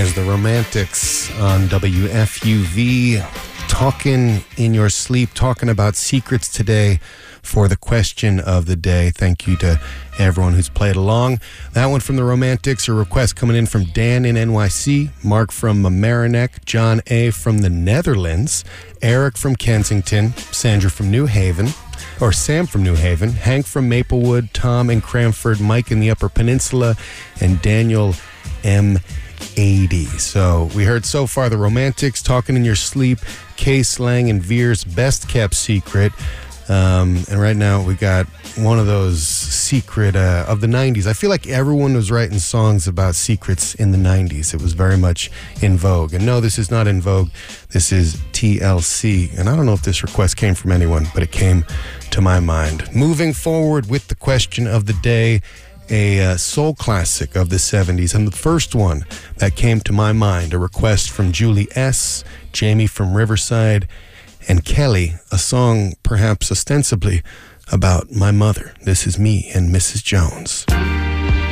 There's the Romantics on WFUV, talking in your sleep, talking about secrets today for the question of the day. Thank you to everyone who's played along. That one from the Romantics, a request coming in from Dan in NYC, Mark from Mamaroneck, John A. from the Netherlands, Eric from Kensington, Sandra from New Haven, or Sam from New Haven, Hank from Maplewood, Tom in Cranford, Mike in the Upper Peninsula, and Daniel M80. So we heard so far the Romantics, Talking in Your Sleep, Case Lang and Veer's Best Kept Secret. And right now we got one of those secret of the 90s. I feel like everyone was writing songs about secrets in the 90s. It was very much in vogue. And no, this is not in vogue. This is TLC. And I don't know if this request came from anyone, but it came to my mind. Moving forward with the question of the day, a soul classic of the 70s. And the first one that came to my mind, a request from Julie S., Jamie from Riverside, and Kelly, a song perhaps ostensibly about my mother. This is Me and Mrs. Jones.